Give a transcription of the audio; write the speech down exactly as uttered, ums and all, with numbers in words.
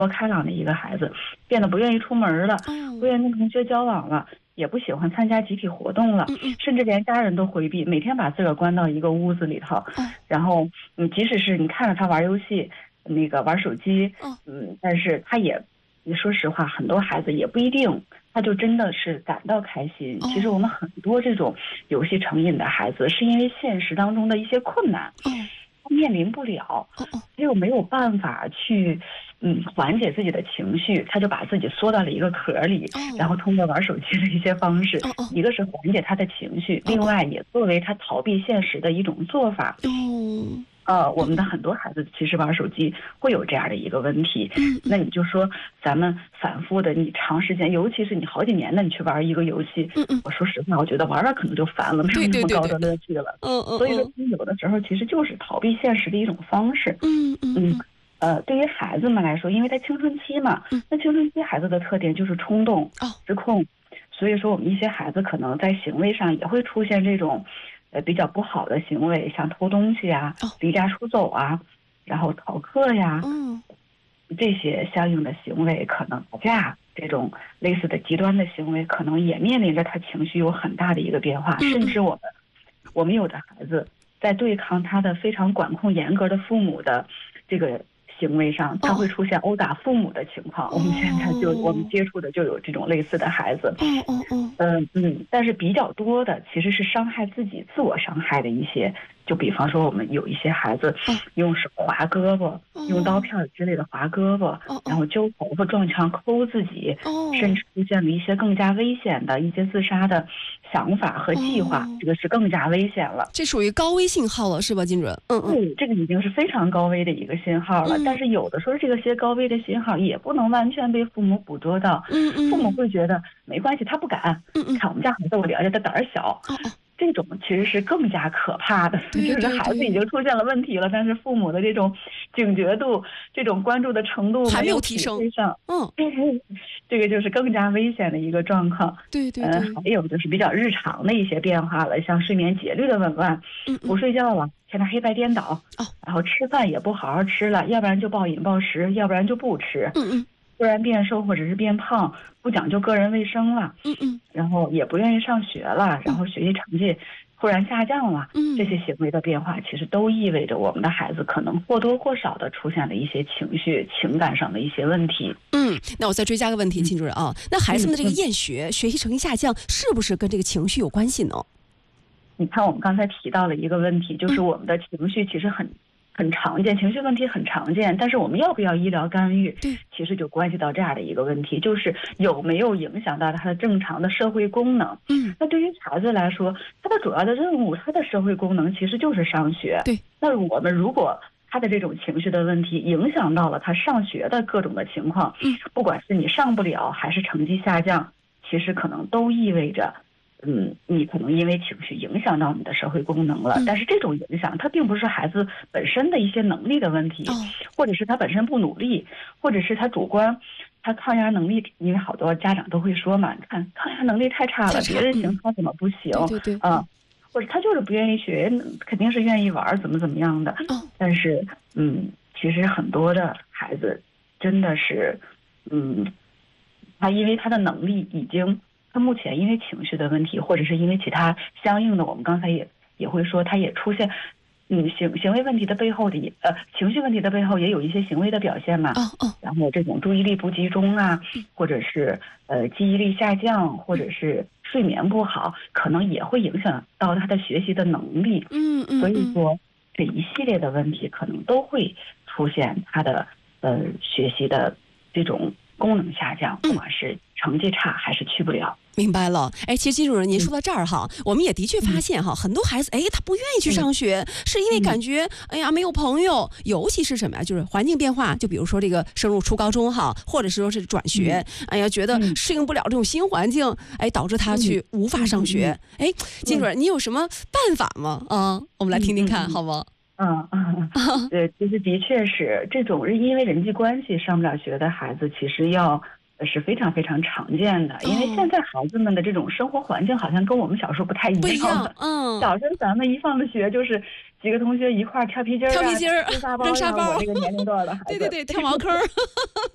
多开朗的一个孩子，变得不愿意出门了，不愿意跟同学交往了，也不喜欢参加集体活动了，甚至连家人都回避，每天把自个儿关到一个屋子里头，然后嗯，即使是你看着他玩游戏，那个玩手机，嗯，但是他也，你说实话，很多孩子也不一定。他就真的是感到开心。其实我们很多这种游戏成瘾的孩子，是因为现实当中的一些困难，他面临不了，他又没有办法去，嗯，缓解自己的情绪，他就把自己缩到了一个壳里，然后通过玩手机的一些方式，一个是缓解他的情绪，另外也作为他逃避现实的一种做法。呃，我们的很多孩子其实玩手机会有这样的一个问题，那你就说咱们反复的，你长时间，尤其是你好几年的，你去玩一个游戏，我说实话，我觉得玩玩可能就烦了，没有那么高的乐趣了。嗯嗯。所以说，有的时候其实就是逃避现实的一种方式。嗯嗯。呃，对于孩子们来说，因为他青春期嘛，那青春期孩子的特点就是冲动、失控，所以说我们一些孩子可能在行为上也会出现这种。呃，比较不好的行为，像偷东西啊、离家出走啊，然后逃课呀，嗯，这些相应的行为，可能打架这种类似的极端的行为，可能也面临着他情绪有很大的一个变化，甚至我们我们有的孩子在对抗他的非常管控严格的父母的这个行为上，他会出现殴打父母的情况。我们现在就我们接触的就有这种类似的孩子。嗯嗯嗯。嗯嗯，但是比较多的其实是伤害自己、自我伤害的一些，就比方说我们有一些孩子用手划胳膊，用刀片之类的划胳膊，然后揪头发、撞墙、抠自己，甚至出现了一些更加危险的一些自杀的想法和计划，这个是更加危险了。 这属于高危信号了，是吧，金主任？嗯嗯。 对，这个已经是非常高危的一个信号了。但是有的时候，这个些高危的信号也不能完全被父母捕捉到。嗯嗯。父母会觉得没关系，他不敢。嗯嗯。看我们家孩子，我了解他胆儿小。哦哦。这种其实是更加可怕的，就是孩子已经出现了问题了，但是父母的这种警觉度、这种关注的程度还没有提升上，嗯，这个就是更加危险的一个状况。 对对对。 嗯，还有就是比较日常的一些变化了，像睡眠节律的紊乱，嗯，不睡觉了，天天黑白颠倒，哦，然后吃饭也不好好吃了，要不然就暴饮暴食，要不然就不吃，嗯嗯。突然变瘦或者是变胖，不讲究个人卫生了，嗯嗯，然后也不愿意上学了，然后学习成绩突然下降了，嗯，这些行为的变化其实都意味着我们的孩子可能或多或少的出现了一些情绪、情感上的一些问题。 嗯，那我再追加个问题，秦主任啊，那孩子们的这个厌学、嗯、学习成绩下降，是不是跟这个情绪有关系呢？ 你看，我们刚才提到了一个问题，就是我们的情绪其实很。很常见，情绪问题很常见，但是我们要不要医疗干预，其实就关系到这样的一个问题，就是有没有影响到他的正常的社会功能。嗯，那对于孩子来说，他的主要的任务，他的社会功能其实就是上学。对，那我们如果他的这种情绪的问题影响到了他上学的各种的情况，嗯，不管是你上不了还是成绩下降，其实可能都意味着。嗯，你可能因为情绪影响到你的社会功能了，嗯、但是这种影响它并不是孩子本身的一些能力的问题，哦、或者是他本身不努力，或者是他主观，他抗压能力，因为好多家长都会说嘛，你看抗压能力太差了，别人行他怎么不行？ 对对对， 啊，或者他就是不愿意学，肯定是愿意玩，怎么怎么样的。哦、但是，嗯，其实很多的孩子真的是，嗯，他因为他的能力已经。他目前因为情绪的问题，或者是因为其他相应的，我们刚才也也会说，他也出现，嗯，行行为问题的背后的也呃情绪问题的背后也有一些行为的表现嘛。哦哦。然后这种注意力不集中啊，或者是呃记忆力下降，或者是睡眠不好，可能也会影响到他的学习的能力。嗯嗯。所以说这一系列的问题可能都会出现他的呃学习的这种功能下降，不管是成绩差还是去不了。 明白了，哎，其实金主任您说到这儿哈，嗯、我们也的确发现哈，嗯、很多孩子哎，他不愿意去上学，嗯、是因为感觉、嗯、哎呀没有朋友，尤其是什么呀，就是环境变化，就比如说这个升入初高中哈，或者是说是转学，嗯、哎呀觉得适应不了这种新环境，哎，导致他去无法上学。哎、嗯，金主任，你有什么办法吗？啊，我们来听听看，好吗？ 嗯嗯，对，其实的确是这种因为人际关系上不了学的孩子，其实要。是非常非常常见的，因为现在孩子们的这种生活环境好像跟我们小时候不太一样的。不一样，嗯，小时候咱们一放了学就是几个同学一块儿跳皮筋儿、 跳皮筋儿、 扔沙包、 扔沙包。 我这个年龄段的孩子， 对对对，跳茅坑。